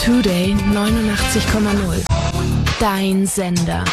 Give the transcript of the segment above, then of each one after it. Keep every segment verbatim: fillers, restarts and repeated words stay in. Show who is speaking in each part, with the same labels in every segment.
Speaker 1: Today neunundachtzig Komma null. Dein Sender.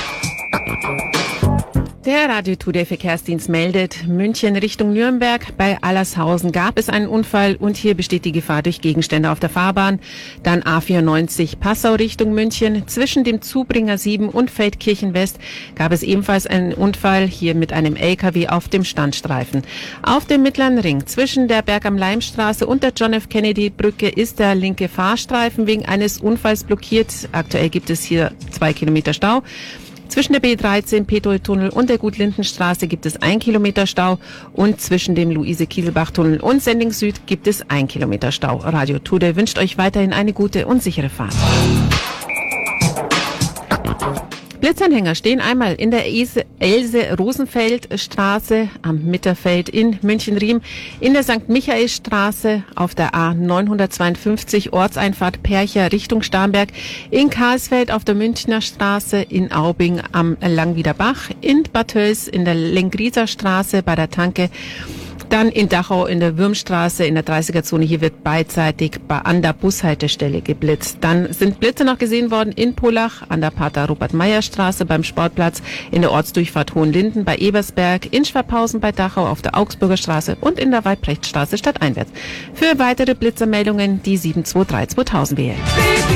Speaker 2: Der Radio Today Verkehrsdienst meldet, München Richtung Nürnberg. Bei Allershausen gab es einen Unfall und hier besteht die Gefahr durch Gegenstände auf der Fahrbahn. Dann A vierundneunzig Passau Richtung München. Zwischen dem Zubringer sieben und Feldkirchen West gab es ebenfalls einen Unfall, hier mit einem L K W auf dem Standstreifen. Auf dem Mittleren Ring zwischen der Berg am Leimstraße und der John F. Kennedy Brücke ist der linke Fahrstreifen wegen eines Unfalls blockiert. Aktuell gibt es hier zwei Kilometer Stau. Zwischen der B dreizehn Petroltunnel und der Gut-Linden-Straße gibt es ein Kilometer Stau und zwischen dem Luise-Kielbach-Tunnel und Sendling Süd gibt es ein Kilometer Stau. Radio Today wünscht euch weiterhin eine gute und sichere Fahrt. Blitzanhänger stehen einmal in der Else-Rosenfeld-Straße am Mitterfeld in München-Riem, in der Sankt Michael-Straße auf der A neunhundertzweiundfünfzig Ortseinfahrt Percher Richtung Starnberg, in Karlsfeld auf der Münchner Straße, in Aubing am Langwiederbach, in Bad Tölz in der Lengrieser Straße bei der Tanke, dann in Dachau in der Würmstraße in der dreißiger-Zone. Hier wird beidseitig an der Bushaltestelle geblitzt. Dann sind Blitze noch gesehen worden in Pullach, an der Pater-Robert-Meyer-Straße, beim Sportplatz, in der Ortsdurchfahrt Hohenlinden, bei Ebersberg, in Schwabhausen bei Dachau, auf der Augsburger Straße und in der Waldbrechtstraße stadteinwärts. Für weitere Blitzermeldungen die sieben zwei drei zweitausend wählen.